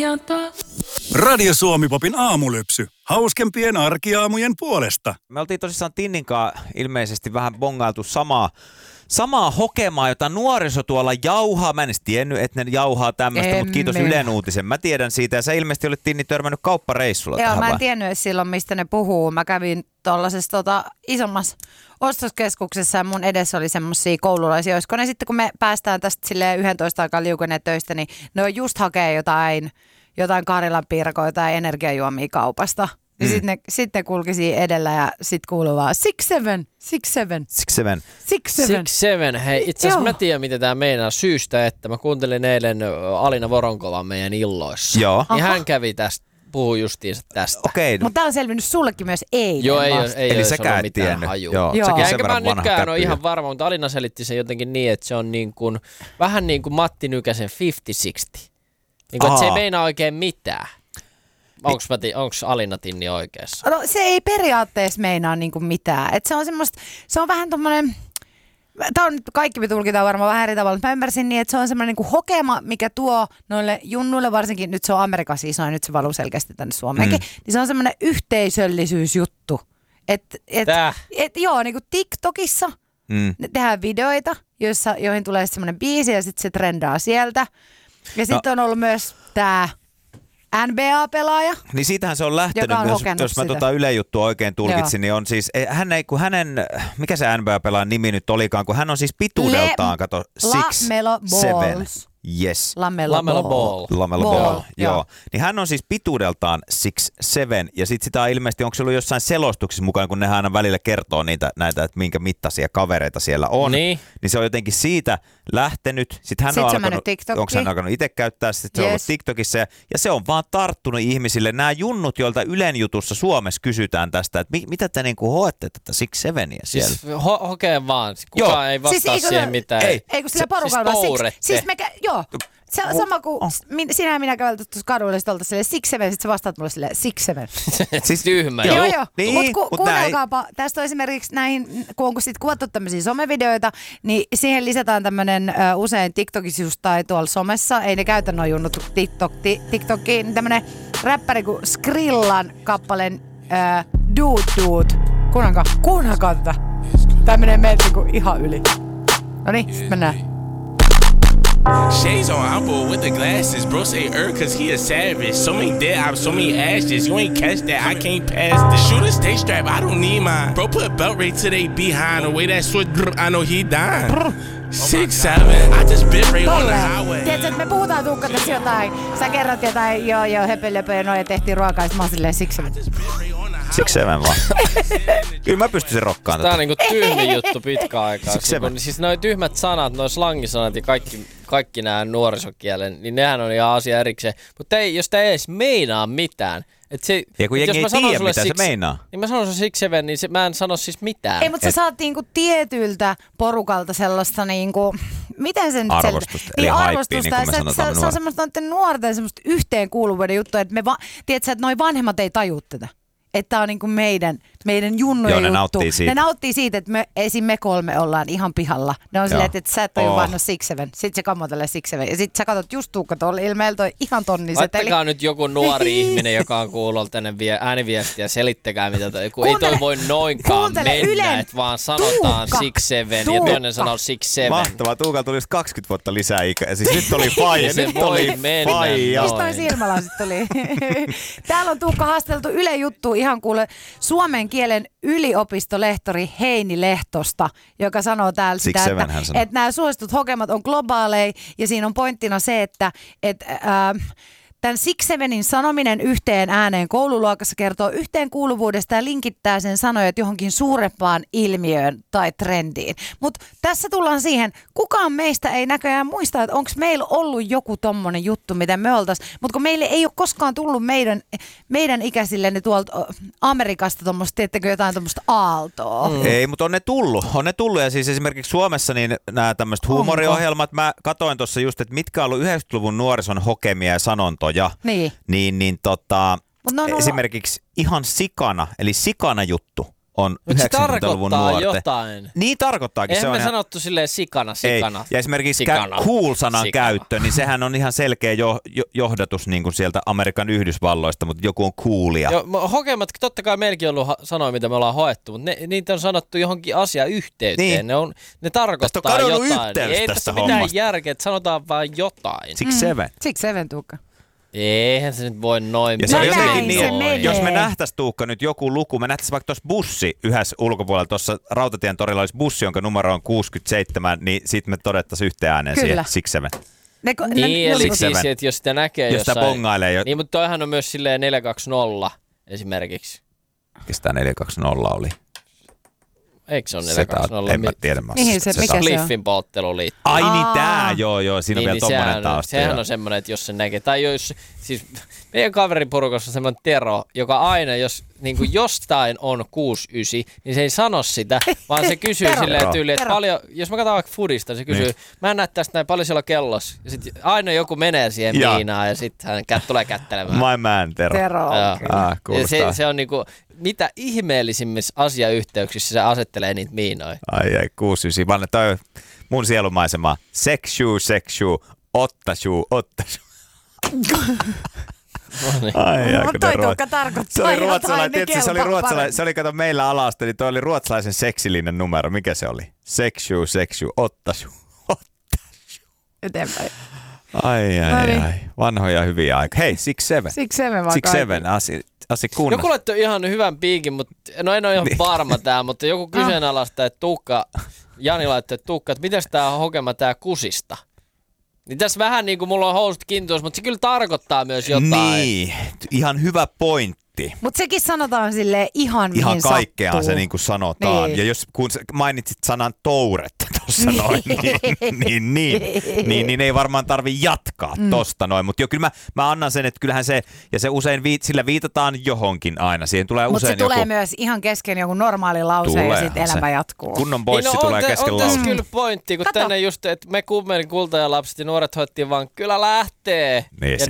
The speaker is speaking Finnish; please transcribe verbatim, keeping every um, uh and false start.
huomiota. Radio Suomi-popin aamulypsy. Hauskempien arkiaamujen puolesta. Me oltiin tosissaan Tinninkaan ilmeisesti vähän bongailtu samaa, samaa hokemaa, jota nuoriso tuolla jauhaa. Mä en edes tiennyt, että ne jauhaa tämmöistä, mutta kiitos Ylen uutisen. Mä tiedän siitä ja sä ilmeisesti olet Tinni törmännyt kauppareissulla. Joo, tähän mä en vai? tiennyt silloin, mistä ne puhuu. Mä kävin tuollaisessa tota, isommassa ostoskeskuksessa ja mun edessä oli semmosia koululaisia. Olisiko ne sitten, kun me päästään tästä silleen yksitoista aikaa liukeneen töistä, niin ne on just hakee jotain, jotain Karilan piirakoita tai energiajuomia kaupasta. Mm. Ja sitten ne, sit ne kulki siinä edellä ja sitten kuuluu vaan six seven, six seven. Six seven. Six seven. Six seven. Hei, itse asiassa mä tiedän, mitä tää meinaa syystä, että mä kuuntelin eilen Alina Voronkovan meidän illoissa. Joo. Ja hän kävi tästä, puhui justiinsa tästä. Okei. Okay. Mutta tää on selvinnyt sullekin myös eilen. Joo, ei, vasta. ei, ei Eli ole säkään et mitään tiennyt. hajua. Joo, Joo. säkin Ja sen enkä mä verran vanha nytkään ole käppy. ihan varma, mutta Alina selitti sen jotenkin niin, että se on niin kuin, vähän niin kuin Matti Nykäsen fifty sixty. Niin kuin, että se ei meinaa oikein mitään. Onko Alina Tinni oikeassa? No, se ei periaatteessa meinaa niinku mitään. Et se on semmoista, se on vähän tommonen, tää on nyt kaikki me tulkitaan varmaan vähän eri tavalla, mutta mä ymmärsin niin, että se on semmoinen niinku hokema, mikä tuo noille junnuille, varsinkin nyt se on Amerikassa iso ja nyt se valuu selkeästi tänne Suomeenkin, mm. niin se on semmoinen yhteisöllisyysjuttu. Et, et, Tää? et, joo, niinku TikTokissa Mm. ne tehdään videoita, joissa, joihin tulee semmoinen biisi ja sitten se trendaa sieltä. Ja sitten no. on ollut myös tää N B A-pelaaja. Niin siitähän se on lähtenyt, Joka on jos, hokenut jos mä sitä. tota Yle juttua oikein tulkitsin, Joo. niin on siis, hän ei, kun hänen, mikä se N B A-pelaajan nimi nyt olikaan, kun hän on siis pituudeltaan, Le- kato, La six, Melo seven. Balls. Yes. Lamelo, Lamelo Ball. Ball. Lamelo Ball, Ball, joo. joo. Niin hän on siis pituudeltaan six seven ja sit sitä on ilmeisesti, onko se ollut jossain selostuksissa mukaan, kun nehän aina välillä kertoo niitä, näitä, että minkä mittaisia kavereita siellä on. Niin. Niin se on jotenkin siitä lähtenyt. Sitten hän Sit on se alkanut, TikTokiin. onko hän alkanut itse käyttää, sitten se on Yes. ollut TikTokissa ja, ja se on vaan tarttunut ihmisille. Nämä junnut, joilta Ylen jutussa Suomessa kysytään tästä, että mi, mitä te niinku hoette tätä six seveniä siellä? Siis ho- hokee vaan. Kukaan Joo. ei vastaa Siis eikö siihen se- mitään. ei. Ei kun sillä Se- porukalla siis siis, tourette. siis me, kä- joo. Se on sama kuin Oh. min, sinä ja minä käveltä tuossa kadulla ja sitten oltaisiin silleen six seven, sitten sä vastaat mulle silleen six seven. Siis tyhmä. Joo, juttu. joo. Niin, Mutta ku, mut nää ei- kuunnelkaapa, tästä on esimerkiksi näihin, kun on sitten kuvattu tämmöisiä somevideoita, niin siihen lisätään tämmöinen uh, usein TikTokissa just tai tuolla somessa, ei ne käytä noin junnut TikTok, ti, TikTokiin, niin tämmöinen räppäri kuin Skrillan kappaleen uh, Dude Dude. Kuunnelkaa, kuunnelkaa tätä. Tää menee meiltä niinku ihan yli. Noniin, sit mennään. Shades on Apple with the glasses. Bro say er cause he a savage. So many dead ops, so many ashes. You ain't catch that, I can't pass this. Shoot a stay strap, I don't need mine. Bro put a belt right to they behind. The way that switch, I know he dying. Six, seven, I just bit right on the highway. Tiedätkö, että me puhutaan Tuukka tässä jotain. Sä kerrot jotain, joo joo, höpölöpö ja noin ja tehtiin ruokaa, ja sit mä oon silleen siksi. Six seven vaan. Kyllä mä pystyisin rokkaan Tää tätä. on niinku tyhmin juttu pitkä aikaa. Siksi se- Kun, siis noi tyhmät sanat, noi slangisanat ja kaikki, kaikki nämä nuorisokielen, niin nehän on ihan asia erikseen. Mutta ei, jos tää ei edes meinaa mitään. Et se, Ja kun et jengi jos ei mä sanon tiedä, sulle mitä se six- meinaa. Niin mä sanon sun six seven, niin se, mä en sano siis mitään. Ei, mutta sä Et- saat niinku tietyltä porukalta sellaista niinku, miten sen Arvostusta, eli niin, hypeä, arvostusta. niin kuin me ja se, sanotaan se, se on nuorena. semmoista noiden nuorten semmoista yhteenkuuluvuuden juttua, että me va, tiedätkö, että noi vanhemmat ei tajua tätä. Että tää on niinku meidän, meidän junnojen Joo, ne juttu. nauttii siitä. Ne nauttii siitä, että me, esim. me kolme ollaan ihan pihalla. Ne on silleen, että, että sä et tajua Oh. vaan no six seven. Sitten se kammotelee six seven. Ja sit sä katsot just Tuukka tuolla ilmeellä toi ihan tonniseteli. Laittakaa nyt joku nuori ihminen, joka on kuullut tänne vie, ääniviestiä ja selittäkää mitä toi. Kun ei toi Kuuntele- voi noinkaan kuuntele mennä, Ylen. että vaan sanotaan Tuukka, six seven ja Tuukka. toinen sanoo six seven. Mahtavaa. Tuukalla tulisi kaksikymmentä vuotta lisää ikää. Siis nyt oli faija. Se nyt voi oli mennä faija. noin. Mistä noin silmälasit tuli? Täällä on Tuukka haasteltu Yle juttu ihan kuule suomen kielen yliopistolehtori Heini Lehtosta, joka sanoo täällä Six sitä, seven että, hän sanoo. että nämä suositut hokemat on globaaleja ja siinä on pointtina se, että, että äh, tämän Six Sevenin sanominen yhteen ääneen koululuokassa kertoo yhteenkuuluvuudesta ja linkittää sen sanojat johonkin suurempaan ilmiöön tai trendiin. Mutta tässä tullaan siihen, kukaan meistä ei näköjään muista, että onko meillä ollut joku tommonen juttu, mitä me oltaisiin. Mutta kun meille ei ole koskaan tullut meidän, meidän ikäisilleni tuolta ö, Amerikasta tuommoista, tiettekö jotain tuommoista aaltoa. Mm. Ei, mutta on ne tullut. On ne tullut ja siis esimerkiksi Suomessa niin nämä tämmöiset huumoriohjelmat, mä katoin tuossa just, että mitkä on ollut yhdeksänkymmentäluvun nuorison hokemia ja sanontoja. Niin. Niin, niin tota, Mut ne on ollut- esimerkiksi ihan sikana, eli sikana juttu on Mutta se yhdeksänkymmentäluvun tarkoittaa nuorten. jotain. Niin tarkoittaakin. Eihän se on me ihan... sanottu silleen sikana, Ei. sikana. Ja esimerkiksi Sikana. kä- cool-sanan Sikana. käyttö, niin sehän on ihan selkeä jo, jo, johdatus niin kuin sieltä Amerikan Yhdysvalloista, mutta joku on coolia. Joo, mo- hokemat, totta kai meilläkin on ollut ha- sanoja, mitä me ollaan hoettu, mutta ne, niitä on sanottu johonkin asiayhteyteen. Niin. Ne, on, ne tarkoittaa Tästä on kadonnut jotain. yhteys Ei tästä tästä mitään hommasta. järkeä, että sanotaan vaan jotain. Six seven. Siksi Seven, Tuukka. Eihän se nyt voi noin. Ja se on No jotenkin näin niin, se että menee. jos me nähtäis Tuukka nyt joku luku, me nähtäis vaikka tuossa bussi yhdessä ulkopuolella, tuossa Rautatien torilla olisi bussi, jonka numero on kuusikymmentäseitsemän, niin sit me todettaisiin yhteen ääneen Kyllä. siihen Six Seven. Ne, ko- Niin, ne, eli ne, Six Seven. siis, että jos sitä näkee Jos sitä jossain... bongailee jo, Niin, mutta toihan on myös silleen neljä kaksi nolla esimerkiksi. kestää neljä kaksi nolla oli. Eikö se ole neljä Se kaksi nolla? en mä tiedä. Mä Mihin se- mikä se on? Spliffin polttelu liittyy. Ai niin Aa. tää, joo joo, siinä on vielä tommonen sehän, tausta. sehän joo. on semmoinen, että jos se näkee, tai jos, siis meidän kaveriporukassa on semmoinen Tero, joka aina, jos niin kuin jostain on kuusi yhdeksän, niin se ei sano sitä, vaan se kysyy Tero. silleen tyyliin, että Tero. paljon, jos mä katson vaikka Foodista, se kysyy, Niin. mä en näe tästä näin paljon siellä on kellossa, ja sitten aina joku menee siihen Ja. miinaan, ja sitten hän kä- tulee kättelemään. My man, Tero. Tero. Joo. kyllä. Ah, Ja kuulostaa. se, se on niinku, mitä ihmeellisimmissä asiayhteyksissä se asettelee niitä miinoja. Ai ai, kuusi ysi. Vanne, toi on mun sielumaisema. Sexu, sexu, ottasu, ottasu. Ai ai, Mut kun toi ne ruot- Tuukka tarkoittaa Se oli jotain, ruotsalainen, ne tietysti se oli kelpaa ruotsalainen, paremmin. se oli kato meillä alasta, niin toi oli ruotsalaisen seksillinen numero. Mikä se oli? Sexu, sexu, ottasu. Eteenpäin. Ai ai No niin. ai, vanhoja hyviä aikoja. Hei, Six Seven. Six Seven vaan Six kaikille. Seven, asi, asi kunnas. Joku laittoi ihan hyvän piikin, mutta no en ole ihan Niin. varma tää, mutta joku kyseenalaista, että Tuukka, Jani laittoi, että Tuukka, että mitäs tää hokema tää kusista? Niin tässä vähän niin kuin mulla on housut kintuissa, mutta se kyllä tarkoittaa myös jotain. Niin, ihan hyvä pointti. Mutta sekin sanotaan sille ihan mihin Ihan kaikkea sattuu. se niin kuin sanotaan. Niin. Ja jos kun sä mainitsit sanan touretta tuossa noin, niin, niin, niin, niin, niin ei varmaan tarvi jatkaa mm. tosta noin. Mutta jo kyllä mä, mä annan sen, että kyllähän se, ja se usein viit, sillä viitataan johonkin aina. Siihen tulee Mutta se usein joku... tulee myös ihan kesken joku normaali lause ja Tuleehan sitten se. elämä jatkuu. Kunnon boissi no, tulee on, te, kesken on tässä lauseen. kyllä pointti, kun Kato. tänne just, että me kummelin kultajalapset ja nuoret hoittiin vaan kyllä lähtee. Niin, ja